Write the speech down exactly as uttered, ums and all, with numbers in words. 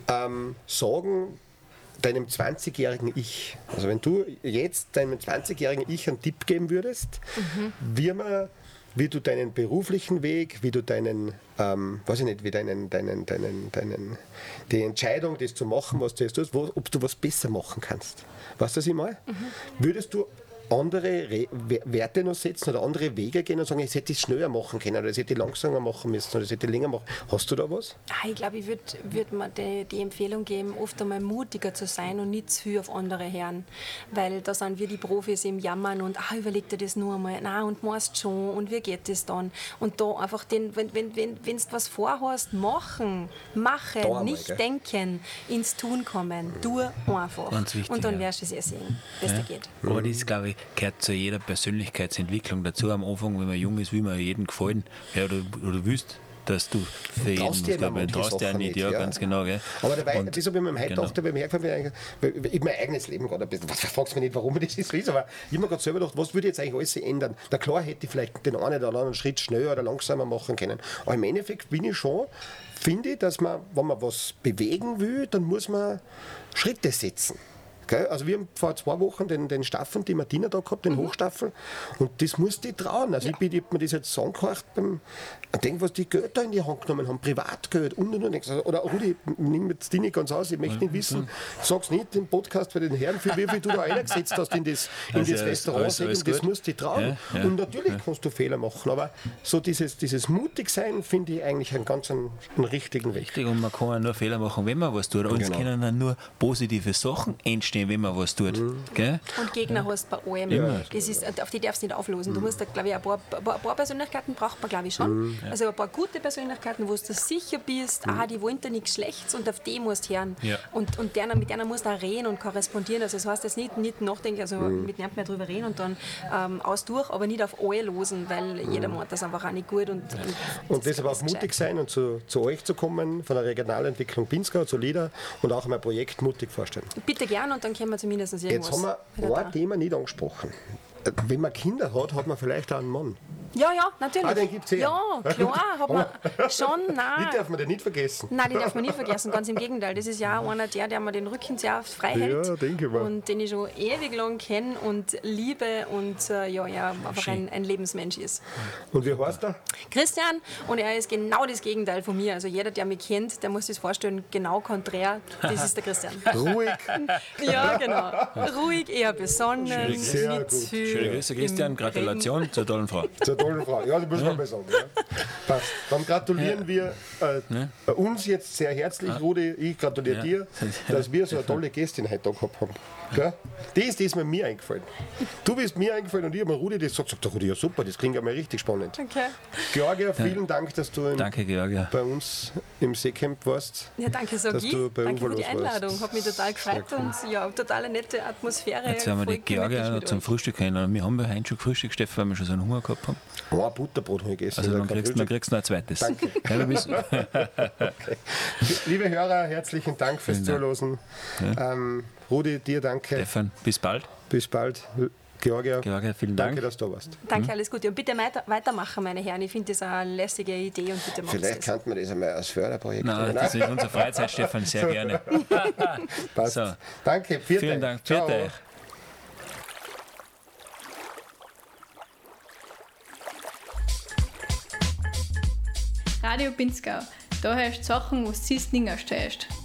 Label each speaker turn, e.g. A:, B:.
A: ähm, sagen deinem zwanzigjährigen Ich, also wenn du jetzt deinem zwanzigjährigen Ich einen Tipp geben würdest, mhm. wie man wie du deinen beruflichen Weg, wie du deinen, ähm, weiß ich nicht, wie deinen, deinen, deinen, deinen, die Entscheidung, das zu machen, was du jetzt tust, wo, ob du was besser machen kannst. Weißt du, was ich meine? Mhm. Würdest du andere Re- Werte noch setzen oder andere Wege gehen und sagen, ich hätte es schneller machen können oder ich hätte langsamer machen müssen oder ich hätte länger machen. Hast du da was?
B: Ah, ich glaube, ich würde würd mir die, die Empfehlung geben, oft einmal mutiger zu sein und nicht zu viel auf andere hören. Weil da sind wir die Profis im Jammern und ah, überleg dir das nur einmal, na und machst schon und wie geht das dann? Und da einfach, den, wenn wenn, wenn, wenn du was vorhast, machen, machen, einmal, nicht gell? Denken, ins Tun kommen, mhm. tu einfach.
C: Wichtig,
B: und dann
C: ja.
B: wirst du es eh sehen, wie es
C: ja.
B: dir geht.
C: Aber das, glaube ich, gehört zu jeder Persönlichkeitsentwicklung dazu. Am Anfang, wenn man jung ist, will man jedem gefallen. Ja, oder, oder willst, dass du für jeden was glaubst. Du traust dir ja nicht, ja, ja, ganz genau. Gell?
A: Aber dabei, und, das habe ich mir heute gedacht, genau. ich habe ich mein eigenes Leben gerade ein bisschen, was fragst du mich nicht, warum das so ist, aber ich habe mir gerade selber gedacht, was würde jetzt eigentlich alles ändern? Na klar hätte ich vielleicht den einen oder anderen Schritt schneller oder langsamer machen können, aber im Endeffekt bin ich schon, finde ich, dass man, wenn man was bewegen will, dann muss man Schritte setzen. Okay? Also wir haben vor zwei Wochen den, den Staffen, die Martina da gehabt, den mhm. Hochstaffel, und das musste ich trauen. Also ja. ich, ich habe mir das jetzt angehört beim denke, was die Geld da in die Hand genommen haben, Privatgeld und und und. Oder Rudi, nimm jetzt die nicht ganz aus, ich möchte nicht wissen, sag's nicht im Podcast bei den Herren, für wie viel du da eingesetzt hast in das, in also das Restaurant, alles, alles das musst du trauen. Ja, ja, und natürlich ja. kannst du Fehler machen, aber so dieses, dieses Mutigsein finde ich eigentlich einen ganz einen, einen richtigen Weg.
C: Richtig, und man kann ja nur Fehler machen, wenn man was tut. Und genau. es können dann nur positive Sachen entstehen, wenn man was tut. Mhm. Gell?
B: Und Gegner ja. hast bei allem. Ja. Das ist, auf die darfst du nicht auflösen. Mhm. Du musst da, glaube ich, ein paar, ein paar Persönlichkeiten braucht man, glaube ich, schon. Mhm. Ja. Also ein paar gute Persönlichkeiten, wo du sicher bist, mhm. ah, die wollen da nichts Schlechtes und auf die musst du hören. Ja. Und, und denen, mit denen musst du auch reden und korrespondieren. Also das heißt jetzt nicht, nicht nachdenken, also mhm. mit niemandem mehr drüber reden und dann ähm, aus durch, aber nicht auf alle losen, weil mhm. jeder meint das einfach auch nicht gut. Und, und,
A: und deshalb auch mutig sein und zu, zu euch zu kommen, von der Regionalentwicklung Pinzgau, zu Lieder und auch mein Projekt mutig vorstellen.
B: Bitte gern und dann können wir zumindest irgendwas.
A: Jetzt haben wir ein Thema nicht angesprochen. Wenn man Kinder hat, hat man vielleicht auch einen Mann.
B: Ja, ja, natürlich.
A: Ah, den gibt's ja.
B: Ja, klar, hat man schon, nein.
A: Die darf man den nicht vergessen.
B: Nein, die darf man nicht vergessen, ganz im Gegenteil. Das ist ja auch einer der, der mir den Rücken sehr oft frei hält.
A: Ja, denke ich mal.
B: Und den ich schon ewig lang kenne und liebe und äh, ja, ja, einfach ein, ein Lebensmensch ist.
A: Und wie heißt er?
B: Christian, und er ist genau das Gegenteil von mir. Also jeder, der mich kennt, der muss sich das vorstellen, genau konträr, das ist der Christian.
A: Ruhig.
B: Ja, genau. Ruhig, eher besonnen,
A: Schön, sehr
B: nicht
A: gut.
B: viel.
C: Schöne Grüße, Christian. Gratulation zur tollen Frau.
A: Zur tollen Frau. Ja, das muss man ja. mal sagen. Ja. Passt. Dann gratulieren ja. wir äh, ja. uns jetzt sehr herzlich, ja. Rudi, ich gratuliere ja. dir, dass wir so eine tolle Gästin heute da gehabt haben. Gell? Das ist das mir eingefallen. Du bist mir eingefallen und ich habe mir Rudi das gesagt, sagt der Rudi, ja super, das klingt ja mal richtig spannend.
B: Okay.
A: Georgia, vielen ja. Dank, dass du in,
C: danke, Georgia.
A: bei uns im Seecamp warst.
B: Ja, danke, Sogi. Danke für die Einladung, hat mich total gefreut und ja, totale nette Atmosphäre.
C: Jetzt werden wir die Georgia zum euch. Frühstück kennen. Wir haben ja heute schon gefrühstückt, Stefan, weil wir schon so einen Hunger gehabt haben.
A: Oh, ein Butterbrot habe ich gegessen.
C: Also dann kriegst, dann kriegst du noch ein zweites.
A: Danke.
C: Ja, du bist
A: okay. Liebe Hörer, herzlichen Dank fürs Zuhören. Ja. Ähm, Rudi, dir danke.
C: Stefan, bis bald.
A: Bis bald. Georgia,
C: Georgia, vielen Dank.
A: Danke, dass du da warst.
B: Danke, alles Gute. Und bitte weiter, weitermachen, meine Herren. Ich finde das eine lässige Idee und bitte machen
A: Vielleicht könnte man das einmal als Förderprojekt
C: machen. Nein, das ist unsere Freizeit, Stefan, sehr gerne.
A: Passt. So. Danke, vielen,
C: vielen Dank. Vielen Dank.
D: Radio Pinzgau. Da hörst du Sachen, was du siehst, nicht erstellst.